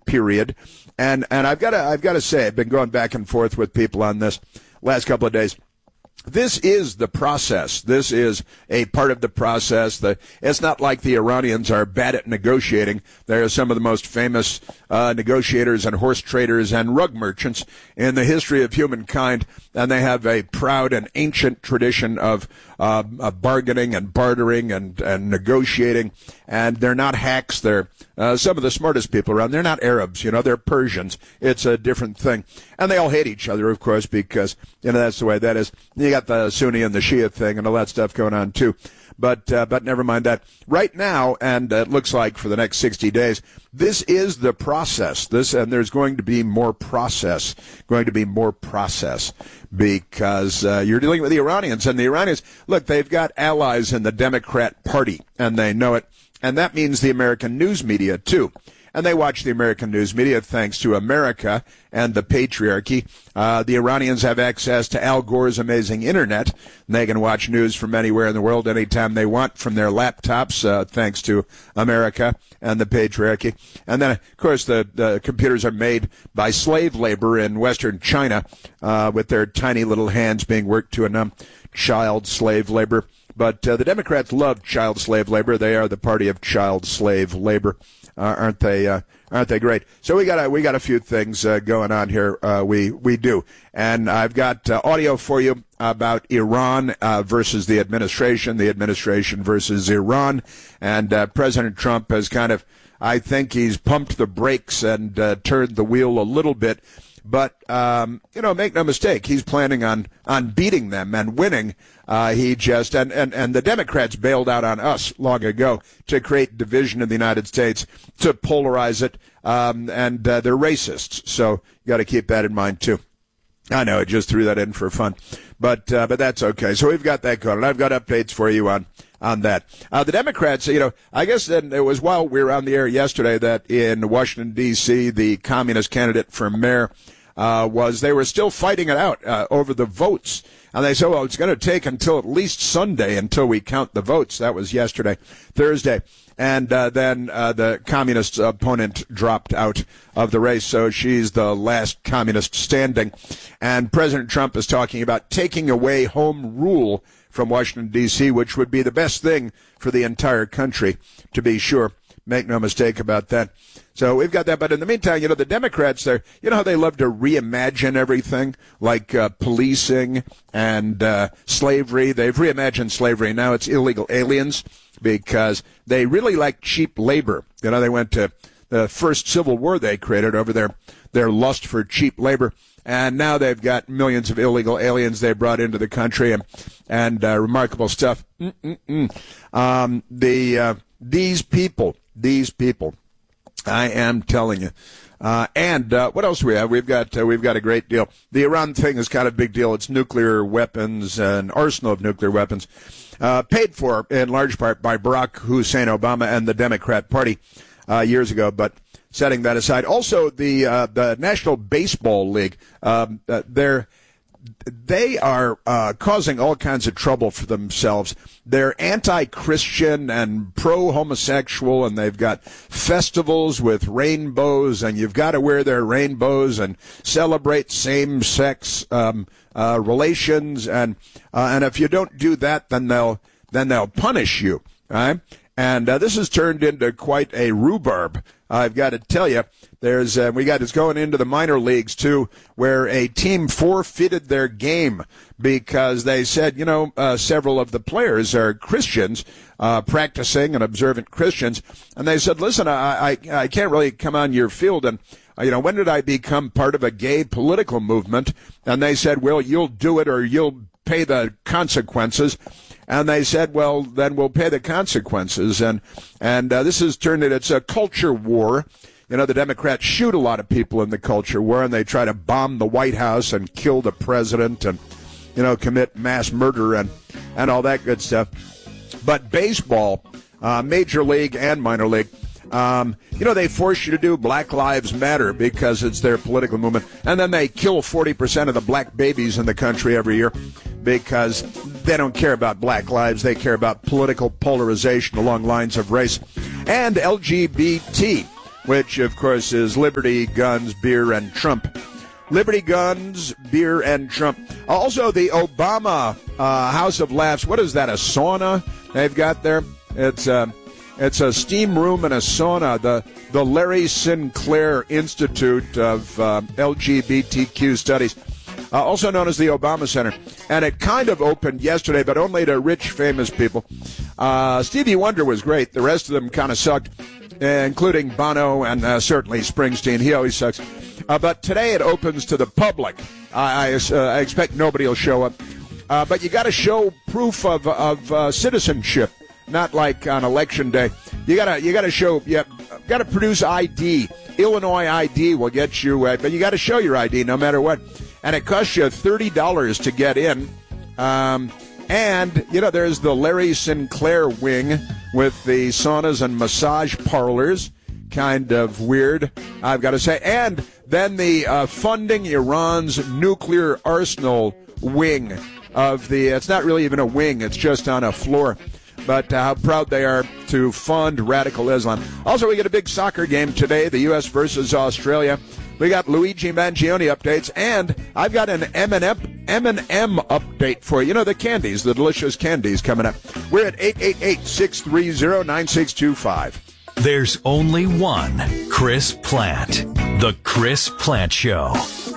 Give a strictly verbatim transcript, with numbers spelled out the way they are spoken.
period. And and I've got to I've got to say, I've been going back and forth with people on this last couple of days. This is the process. This is a part of the process. The, it's not like the Iranians are bad at negotiating. They are some of the most famous uh, negotiators and horse traders and rug merchants in the history of humankind, and they have a proud and ancient tradition of, uh, of bargaining and bartering and, and negotiating, and they're not hacks. They're uh, some of the smartest people around. They're not Arabs, you know, they're Persians. It's a different thing. And they all hate each other, of course, because, you know, that's the way that is. You got the Sunni and the Shia thing and all that stuff going on, too. But uh, but never mind that. Right now, and uh, it looks like for the next sixty days, this is the process. This and there's going to be more process, going to be more process, because uh, you're dealing with the Iranians. And the Iranians, look, they've got allies in the Democrat Party, and they know it. And that means the American news media, too. And they watch the American news media thanks to America and the patriarchy. Uh, the Iranians have access to Al Gore's amazing internet. And they can watch news from anywhere in the world anytime they want from their laptops, uh, thanks to America and the patriarchy. And then, of course, the, the computers are made by slave labor in Western China, uh, with their tiny little hands being worked to a numb child slave labor. But uh, the Democrats love child slave labor. They are the party of child slave labor. Uh, aren't they? Uh, aren't they great? So we got a, we got a few things uh, going on here. Uh, we we do, and I've got uh, audio for you about Iran uh, versus the administration, the administration versus Iran, and uh, President Trump has kind of, I think he's pumped the brakes and uh, turned the wheel a little bit. But, um, you know, make no mistake, he's planning on, on beating them and winning. Uh, he just, and, and, and the Democrats bailed out on us long ago to create division in the United States, to polarize it, um, and uh, they're racists. So you got to keep that in mind, too. I know, I just threw that in for fun. But, uh, but that's okay. So we've got that going, and I've got updates for you on, on that. Uh, the Democrats, you know, I guess then it was while we were on the air yesterday that in Washington, D C, the communist candidate for mayor, Uh, was they were still fighting it out uh, over the votes. And they said, well, it's going to take until at least Sunday until we count the votes. That was yesterday, Thursday. And uh, then uh, the communist opponent dropped out of the race, so she's the last communist standing. And President Trump is talking about taking away home rule from Washington, D C, which would be the best thing for the entire country, to be sure. Make no mistake about that. So we've got that. But in the meantime, you know, the Democrats, they're, you know how they love to reimagine everything, like uh, policing and uh, slavery. They've reimagined slavery. Now it's illegal aliens because they really like cheap labor. You know, they went to the first Civil War they created over their, their lust for cheap labor. And now they've got millions of illegal aliens they brought into the country and, and uh, remarkable stuff. Mm-mm-mm. Um, the uh, these people, these people. I am telling you. Uh, and uh, what else do we have? We've got uh, we've got a great deal. The Iran thing is kind of a big deal. It's nuclear weapons, an arsenal of nuclear weapons, uh, paid for in large part by Barack Hussein Obama and the Democrat Party uh, years ago. But setting that aside, also the uh, the National Baseball League, um, uh, they're they are uh, causing all kinds of trouble for themselves. They're anti-Christian and pro-homosexual, and they've got festivals with rainbows, and you've got to wear their rainbows and celebrate same-sex um, uh, relations. And uh, and if you don't do that, then they'll then they'll punish you. Right? And uh, this has turned into quite a rhubarb. I've got to tell you, there's uh, we got it's going into the minor leagues too, where a team forfeited their game because they said, you know, uh, several of the players are Christians, uh, practicing and observant Christians, and they said, listen, I I, I can't really come on your field, and uh, you know, when did I become part of a gay political movement? And they said, well, you'll do it or you'll pay the consequences. And they said, well, then we'll pay the consequences. And and uh, this has turned it, it's a culture war. You know, the Democrats shoot a lot of people in the culture war, and they try to bomb the White House and kill the president and, you know, commit mass murder and, and all that good stuff. But baseball, uh, major league and minor league, Um, you know, they force you to do Black Lives Matter because it's their political movement. And then they kill forty percent of the black babies in the country every year because they don't care about black lives. They care about political polarization along lines of race. And L G B T. which, of course, is Liberty, Guns, Beer, and Trump. Liberty, Guns, Beer, and Trump. Also, the Obama uh, House of Laughs. What is that, a sauna they've got there? It's, uh, it's a steam room and a sauna. The, the Larry Sinclair Institute of uh, L G B T Q Studies, uh, also known as the Obama Center. And it kind of opened yesterday, but only to rich, famous people. Uh, Stevie Wonder was great. The rest of them kind of sucked, including Bono and uh, certainly Springsteen. He always sucks. Uh, but today it opens to the public. I, I, uh, I expect nobody will show up. Uh, but you got to show proof of of uh, citizenship, not like on election day. You gotta you gotta show. You got to produce I D. Illinois I D will get you, uh, but you got to show your I D no matter what. And it costs you thirty dollars to get in. Um, and you know, there's the Larry Sinclair wing with the saunas and massage parlors. Kind of weird, I've got to say. And then the uh, funding Iran's nuclear arsenal wing of the, it's not really even a wing, it's just on a floor. But uh, how proud they are to fund radical Islam. Also, we get a big soccer game today, the U S versus Australia. We got Luigi Mangione updates, and I've got an M and M M and M update for you. You know, the candies, the delicious candies coming up. We're at eight eight eight, six three zero, nine six two five. There's only one Chris Plante. The Chris Plante Show.